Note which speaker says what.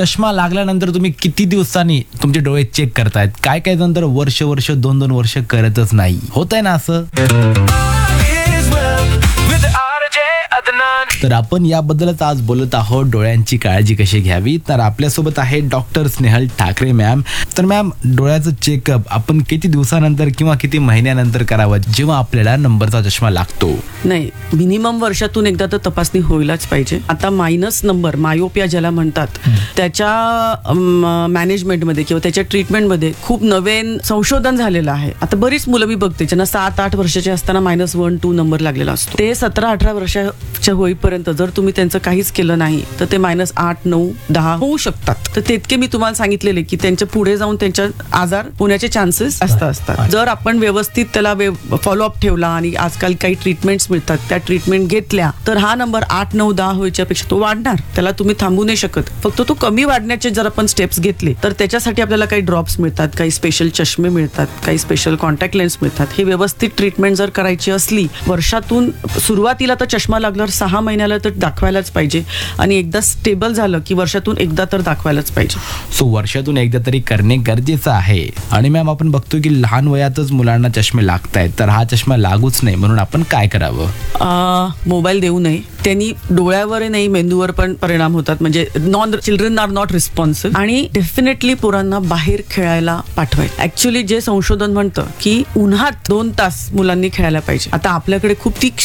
Speaker 1: चष्मा लागल्यानंतर तुम्ही किती दिवसांनी तुमचे डोळे चेक करतायत? काय काय नंतर वर्ष 2-2 वर्ष करतच नाही. होतंय ना असं? तर आपण याबद्दलच आज बोलत आहोत, डोळ्यांची काळजी कशी घ्यावी. तर आपल्यासोबत आहे डॉक्टर स्नेहल ठाकरे मॅम. तर मॅम, डोळ्याचं चेकअप आपण किती दिवसानंतर किंवा किती महिन्यानंतर करावं जेव्हा आपल्याला नंबरचा चष्मा लागतो?
Speaker 2: नाही, मिनिमम वर्षातून एकदा तर तपासणी व्हायलाच पाहिजे. आता मायनस नंबर, मायोपिया ज्याला म्हणतात, त्याच्या मॅनेजमेंटमध्ये किंवा त्याच्या ट्रीटमेंटमध्ये खूप नवीन संशोधन झालेलं आहे. आता बरीच मुलं मी बघते ज्यांना 7-8 वर्षाचे असताना -1-2 नंबर लागलेला असतो. ते 17-18 वर्षाच्या होईपर्यंत जर तुम्ही त्यांचं काहीच केलं नाही तर ते -8, 9, 10 होऊ शकतात. तर तितके मी तुम्हाला सांगितलेले की त्यांच्या पुढे जाऊन त्यांच्या आजार होण्याचे चान्सेस असतात. जर आपण व्यवस्थित त्याला फॉलोअप ठेवला आणि आजकाल काही ट्रीटमेंट्स मिळतात, त्या ट्रीटमेंट घेतल्या, तर हा नंबर 8, 9, 10 व्हायच्या पेक्षा तो वाढणार. त्याला तुम्ही थांबू नाही शकत. फक्त तो कमी वाढण्याचे जर आपण स्टेप्स घेतले तर त्याच्यासाठी आपल्याला काही ड्रॉप्स मिळतात, काही स्पेशल चष्मे मिळतात, काही स्पेशल कॉन्टॅक्ट लेन्स मिळतात. हे व्यवस्थित ट्रीटमेंट जर करायची असली, वर्षातून सुरुवातीला तर चष्मा लागल्यावर 6 महिन्याला तर दाखवायलाच पाहिजे आणि एकदा स्टेबल झालं की वर्षातून एकदा तर दाखवायलाच पाहिजे.
Speaker 1: सो वर्षातून एकदा तरी करणे गरजेचं आहे. आणि मॅम, आपण बघतो की लहान वयातच मुलांना चष्मे लागतायत, तर हा चष्मा लागूच नाही म्हणून आपण काय करावं?
Speaker 2: मोबाईल देऊ नये. त्यांनी डोळ्यावर नाही, मेंदूवर पण परिणाम होतात. म्हणजे चिल्ड्रन आर नॉट रिस्पॉन्सिव्ह. आणि डेफिनेटली पोरांना बाहेर खेळायला पाठवायचं. ऍक्च्युली जे संशोधन म्हणतं की उन्हात 2 तास मुलांनी खेळायला पाहिजे. आता आपल्याकडे खूप तीक्ष्ण